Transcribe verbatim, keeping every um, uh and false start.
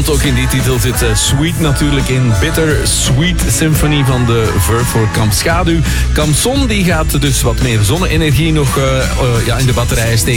Want ook in die titel zit uh, Sweet natuurlijk in. Bitter Sweet Symphony van de Verve voor Kamp Schaduw. Kamson die gaat dus wat meer zonne-energie nog uh, uh, ja, in de batterijen steken.